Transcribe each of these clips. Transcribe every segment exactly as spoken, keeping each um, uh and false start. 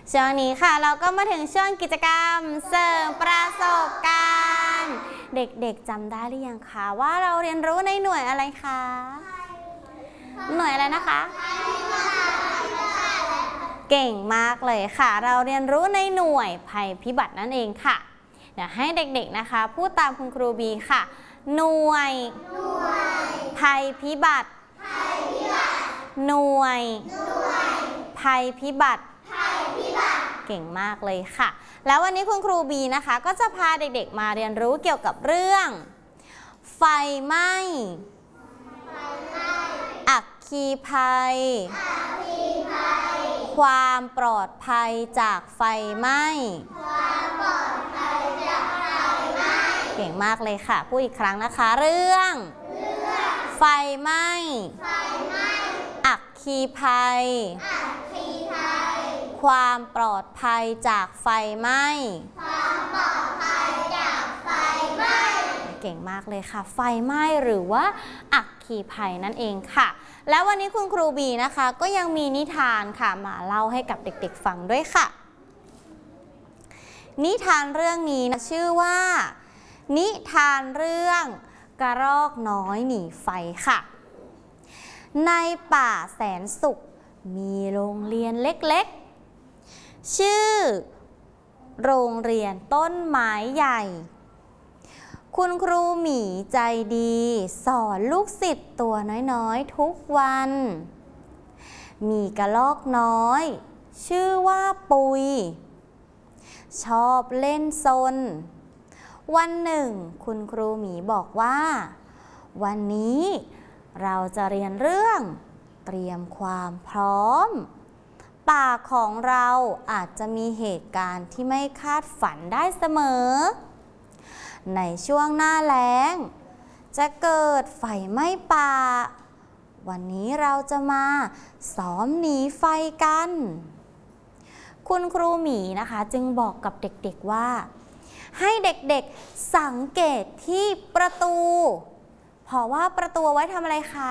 ช่วงนี้ค่ะเราก็มาถึงช่วงกิจกรรมเสริมประสบการณ์เด็กๆจำได้หรือยังคะว่าเราเรียนรู้ในหน่วยอะไรคะหน่วยอะไรนะคะเก่งมากเลยค่ะเราเรียนรู้ในหน่วยภัยพิบัตินั่นเองค่ะเดี๋ยวให้เด็กๆนะคะพูดตามคุณครูบีค่ะหน่วยภัยพิบัติหน่วยภัยพิบัติเก่งมากเลยค่ะแล้ววันนี้คุณครูบีนะคะก็จะพาเด็กๆมาเรียนรู้เกี่ยวกับเรื่องไฟไหม้อัคคีภัยความปลอดภัยจากไฟไหม้เก่งมากเลยค่ะพูดอีกครั้งนะคะเรื่องไฟไหม้อัคคีภัยความปลอดภัยจากไฟไหม้เก่งมากเลยค่ะไฟไหม้หรือว่าอัคคีภัยนั่นเองค่ะแล้ววันนี้คุณครูบีนะคะก็ยังมีนิทานค่ะมาเล่าให้กับเด็กๆฟังด้วยค่ะนิทานเรื่องนี้นะชื่อว่านิทานเรื่องกระรอกน้อยหนีไฟค่ะในป่าแสนสุขมีโรงเรียนเล็กๆชื่อโรงเรียนต้นไม้ใหญ่คุณครูหมีใจดีสอนลูกศิษย์ตัวน้อยๆทุกวันมีกระรอกน้อยชื่อว่าปุยชอบเล่นซนวันหนึ่งคุณครูหมีบอกว่าวันนี้เราจะเรียนเรื่องเตรียมความพร้อมป่าของเราอาจจะมีเหตุการณ์ที่ไม่คาดฝันได้เสมอในช่วงหน้าแล้งจะเกิดไฟไหม้ป่าวันนี้เราจะมาซ้อมหนีไฟกันคุณครูหมีนะคะจึงบอกกับเด็กๆว่าให้เด็กๆสังเกตที่ประตูเพราะว่าประตูไว้ทำอะไรคะ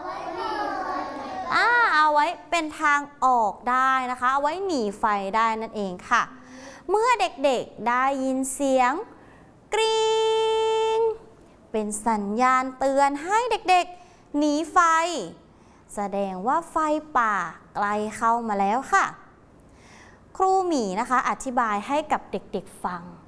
อ่าเอาไว้เป็นทางออกได้นะคะเอาไว้หนีไฟได้นั่นเองค่ะเมื่อเด็กๆได้ยินเสียงกรี๊งเป็นสัญญาณเตือนให้เด็กๆหนีไฟแสดงว่าไฟป่าใกล้เข้ามาแล้วค่ะครูหมีนะคะอธิบายให้กับเด็กๆฟัง